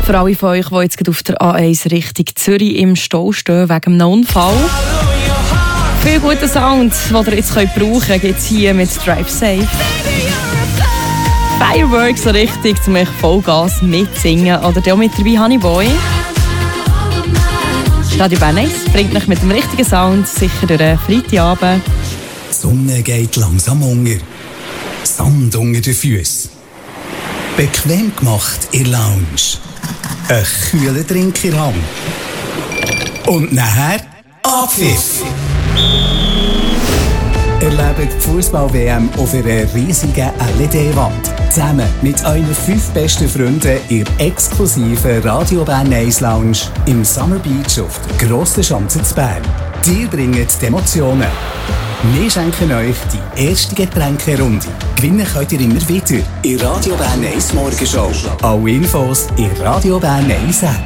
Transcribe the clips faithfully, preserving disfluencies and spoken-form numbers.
Für alle von euch, die jetzt gerade auf der A eins Richtung Zürich im Stau stehen wegen einem Unfall. Viel guten Sound, den ihr jetzt brauchen könnt, gibt es hier mit Drive Safe. Fireworks so richtig, zum euch Vollgas mitsingen. Oder der mit dabei Honey Boy. Radio Bern eins bringt euch mit dem richtigen Sound sicher durch den Freitagabend. Die Sonne geht langsam unter. Sand unter den Füßen. Bequem gemacht in der Lounge. Ein kühler Drink in der Hand. Und nachher Abpfiff. Erlebt die Fußball-W M auf einer riesigen L E D-Wand. Zusammen mit euren fünf besten Freunden in der exklusiven Radio Bern eins Lounge im Summer Beach auf der Grossen Schanze zu Bern. Die bringen die Emotionen. Wir schenken euch die erste Getränkerunde. Gewinnen könnt ihr immer wieder in Radio Bern eins Morgenshow. Alle Infos in Radio Bern eins App.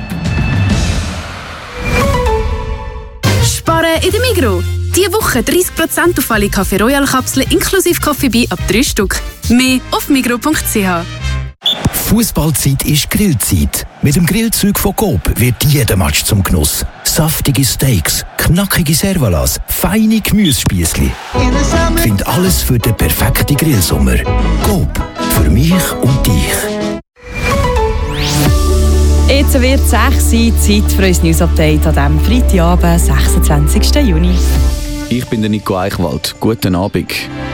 Sparen in der Migros. Diese Woche dreißig Prozent auf alle Café Royal Kapseln inklusive Coffee Bee ab drei Stück. Mehr auf migros punkt c h. Fußballzeit ist Grillzeit. Mit dem Grillzeug von Coop wird jeder Match zum Genuss. Saftige Steaks, knackige Servalas, feine Gemüsespießli. Find alles für den perfekten Grillsommer. Coop, für mich und dich. Jetzt wird es sechs Uhr, Zeit für unser News-Update an diesem Freitagabend, sechsundzwanzigsten Juni. Ich bin der Nico Eichwald. Guten Abend.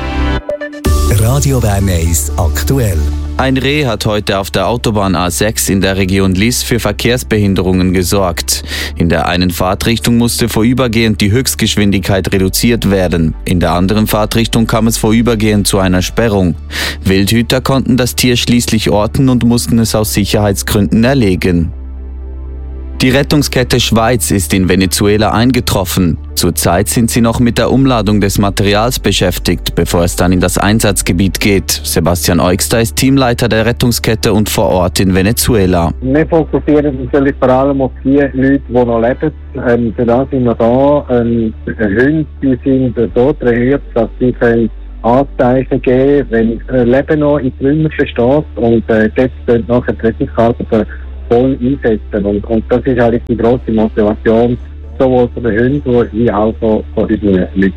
Radio Bern eins aktuell. Ein Reh hat heute auf der Autobahn A sechs in der Region Liss für Verkehrsbehinderungen gesorgt. In der einen Fahrtrichtung musste vorübergehend die Höchstgeschwindigkeit reduziert werden. In der anderen Fahrtrichtung kam es vorübergehend zu einer Sperrung. Wildhüter konnten das Tier schließlich orten und mussten es aus Sicherheitsgründen erlegen. Die Rettungskette Schweiz ist in Venezuela eingetroffen. Zurzeit sind sie noch mit der Umladung des Materials beschäftigt, bevor es dann in das Einsatzgebiet geht. Sebastian Eugster ist Teamleiter der Rettungskette und vor Ort in Venezuela. Wir fokussieren natürlich vor allem auf die Leute, die noch leben. Ähm, für das sind wir da. Ähm, Hunde die sind so trainiert, dass sie können Anzeichen geben, wenn äh, Leben noch in Trümmer versteht. Und äh, dort wird nachher die Rettungskarte voll einsetzen. Und, und das ist eigentlich die grosse Motivation, sowohl von den Hunden wie auch von, von den Leuten.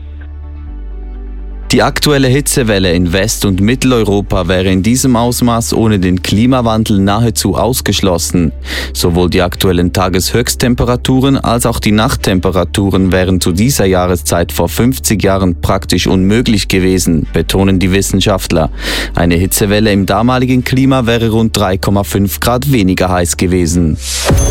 Die aktuelle Hitzewelle in West- und Mitteleuropa wäre in diesem Ausmaß ohne den Klimawandel nahezu ausgeschlossen. Sowohl die aktuellen Tageshöchsttemperaturen als auch die Nachttemperaturen wären zu dieser Jahreszeit vor fünfzig Jahren praktisch unmöglich gewesen, betonen die Wissenschaftler. Eine Hitzewelle im damaligen Klima wäre rund drei Komma fünf Grad weniger heiß gewesen.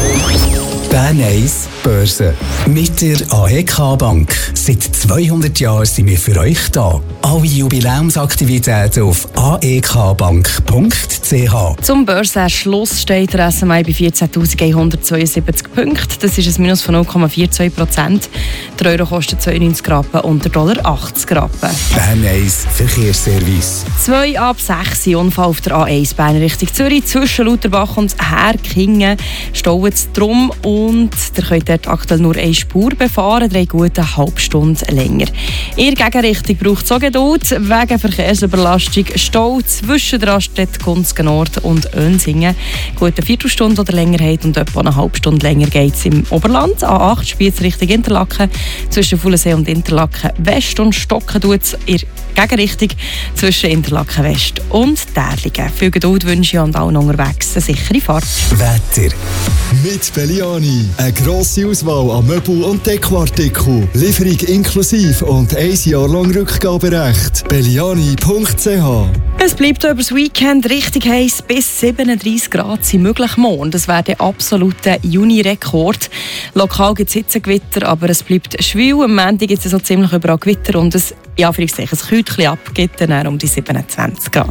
Bern eins Börse. Mit der A E K-Bank. Seit zweihundert Jahren sind wir für euch da. Alle Jubiläumsaktivitäten auf a e k bank punkt c h. Zum Börsenschluss steht der S M I bei vierzehntausendeinhundertzweiundsiebzig Punkten. Das ist ein Minus von null Komma zweiundvierzig Prozent. Der Euro kostet zweiundneunzig Rappen und der Dollar achtzig Rappen. Bern eins Verkehrsservice. zwei ab sechs Unfall auf der A eins Bern Richtung Zürich. Zwischen Lauterbach und Herkingen staut es drum und ihr könnt dort aktuell nur eine Spur befahren, drei gute halbe Stunde länger. In der Gegenrichtung braucht es auch Geduld. Wegen Verkehrsüberlastung Stau zwischen der Raststätte Gunzgen Nord und Önsingen. Gute Viertelstunde oder länger hat und etwa eine halbe Stunde länger geht es im Oberland. A acht Spiez Richtung Interlaken, zwischen Fuhlensee und Interlaken West und Stocken tut es in der Gegenrichtung zwischen Interlaken West und Därlingen. Viel Geduld wünsche ich und allen unterwegs eine sichere Fahrt. Wetter. Mit Belliani. Eine grosse Auswahl an Möbel- und Dekoartikeln. Lieferung inklusive und ein Jahr lang Rückgaberecht. belliani punkt c h. Es bleibt über das Weekend richtig heiß, bis siebenunddreissig Grad sind möglich morgen. Das wäre der absolute Juni-Rekord. Lokal gibt es Hitzegewitter, aber es bleibt schwül. Am Montag gibt es so ziemlich überall Gewitter und es, ja, für ich sage, es kühlt ein bisschen ab, geht dann um die siebenundzwanzig Grad.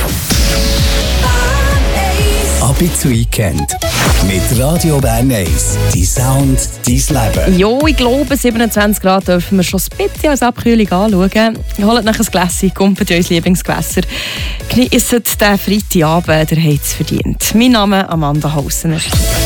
Ab ins Weekend. Mit Radio Bern eins. Dein Sound, dein Leben. Jo, ich glaube, siebenundzwanzig Grad dürfen wir schon ein bisschen als Abkühlung anschauen. Holt nach ein Gläschen, kumpelt in unser Lieblingsgewässer. Genießt den Freitagabend, der hat es verdient. Mein Name ist Amanda Haussener.